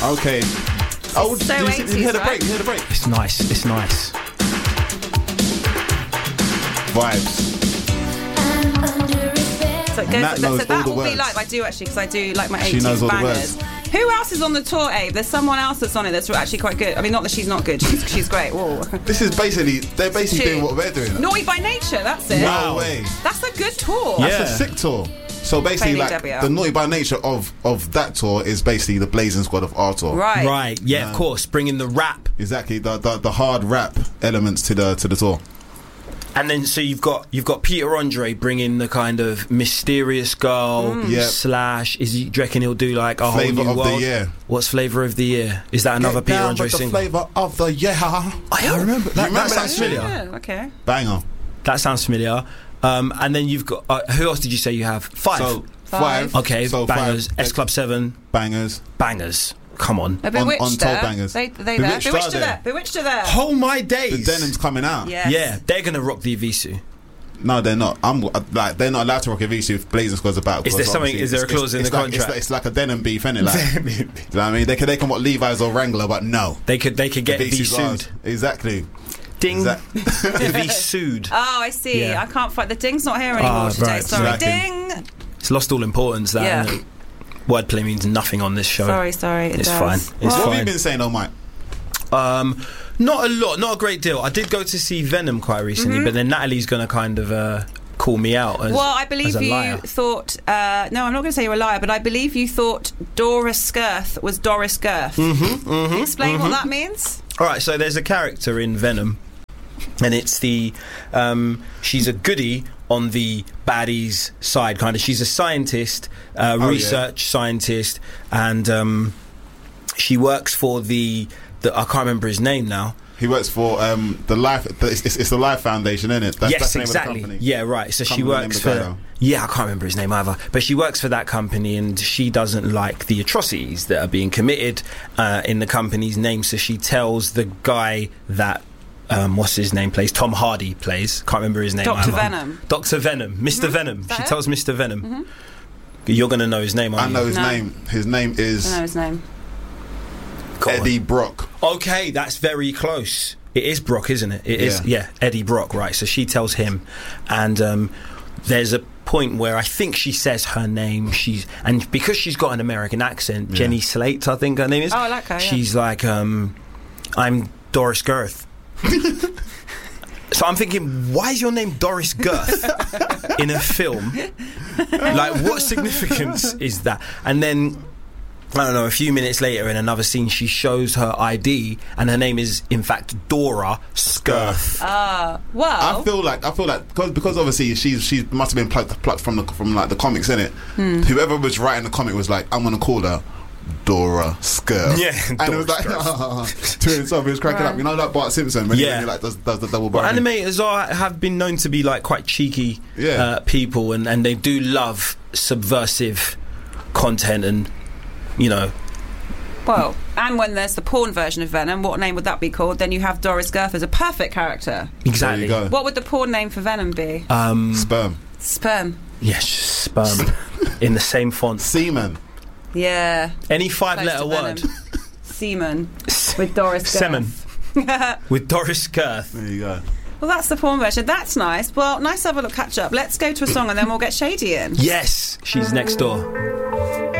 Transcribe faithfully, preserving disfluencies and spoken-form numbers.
Okay. Oh, so you, you eighties, hear the right? break? You hear the break? It's nice. It's nice. Vibes. So, it goes, Nat so, knows so that all the will be words. like, I do actually, because I do like my She eighties knows all the bangers. words. Who else is on the tour, Abe? There's someone else that's on it that's actually quite good. I mean, not that she's not good. She's, she's great. Whoa. This is basically, they're basically She- doing what we're doing. Naughty by Nature, that's it. No Wow. way. That's a good tour. Yeah. That's a sick tour. So basically, Failing like W. the Naughty by Nature of of that tour is basically the Blazing Squad of our tour. Right. Right. Yeah, Yeah. of course. Bringing the rap. Exactly. The, the the hard rap elements to the to the tour. And then, so you've got you've got Peter Andre bringing the kind of mysterious girl Yep. slash. Is he? Do you reckon he'll do like a Flavour whole new of the world? year. What's flavour of the year? Is that another Get Peter down Andre with the single? flavour of the year. I, I remember. That, remember that sounds that familiar. Yeah, okay. Banger. That sounds familiar. Um, and then you've got uh, who else did you say you have? Five. So Five. five. okay, So bangers. five S Club Seven. bangers. Bangers. Come on. Are Bewitched on top there? bangers. They, they Bewitched there. Bewitched are are there. there. Bewitched are there. Oh my The days. denim's coming out. Yes. Yeah, they're gonna rock the Evisu. No, they're not. I'm like they're not allowed to rock a V C if Blazing Squad's about. Is there because something- obviously is there a it's- clause in it's the like, contract? It's like, it's like a denim beef, innit? Like, do you know what I mean? They can they can rock Levi's or Wrangler, but no. They could they could get V C's V ours. sued. Exactly. Ding. Exact- V sued. Oh, I see. Yeah. I can't find the ding's not here anymore Ah, today. right, Sorry, exactly. ding. It's lost all importance. That Yeah. isn't it? Wordplay means nothing on this show. Sorry, sorry. It It's does. fine. It's What have fine. you been saying, oh Mike? Um, not a lot, not a great deal. I did go to see Venom quite recently, but then Natalie's going to kind of uh, call me out as, Well, I as believe a you liar. thought. Uh, no, I'm not going to say you're a liar, but I believe you thought Doris Skirth was Doris Girth. Mm-hmm, mm-hmm, Explain mm-hmm. what that means. All right, so there's a character in Venom, and it's the um, she's a goodie on the baddies side, kind of. She's a scientist, uh, Oh, research scientist, and um, she works for the, the I can't remember his name now. He works for um, the Life. The, it's, it's, it's the Life Foundation, isn't it? That's, yes, that's the name exactly. Of the company. Yeah, right. So Can't she remember the works name of the for. guy, though. Yeah, I can't remember his name either. But she works for that company, and she doesn't like the atrocities that are being committed uh, in the company's name. So she tells the guy that. Um, what's his name plays? Tom Hardy plays. Can't remember his name. Doctor either. Venom. Doctor Venom. Mister Mhm. Venom. Is that She it? tells Mister Venom. You're going to know his name, I aren't know you? his No. name. His name I is don't know his name. Go on. Eddie Brock. Okay, that's very close. It is Brock, isn't it? It is, yeah, Eddie Brock, right. So she tells him, and um, there's a point where I think she says her name. She's and because she's got an American accent, Yeah. Jenny Slate, I think her name is. Oh, I like her, yeah. She's like, um, I'm Doris Girth. So I'm thinking, why is your name Doris Girth in a film? Like, what significance is that? And then, I don't know, a few minutes later in another scene, she shows her I D, and her name is, in fact, Dora Skirth. Ah, well. I feel like I feel like because because obviously she's she must have been plucked plucked from the from like the comics, innit? Hmm. Whoever was writing the comic was like, I'm gonna call her Dora Skirth. Yeah, and Dora it was like to himself, he was cracking Right. up. You know, like Bart Simpson when he- Yeah. when he like does, does the double Well, bargain. animators are have been known to be like quite cheeky Yeah. uh, people, and, and they do love subversive content, and you know, Well, and when there's the porn version of Venom, what name would that be called? Then you have Doris Girth as a perfect character. exactly. There you go. What would the porn name for Venom be? Um, Sperm, Sperm. yes, sperm in the same font. semen. Yeah. Any Close five-letter to word. Venom. Semen. With Doris Girth. Semen with Doris Girth. There you go. Well, that's the porn version. That's nice. Well, nice to have a little catch up. Let's go to a song and then we'll get Shady in. Yes, she's next door.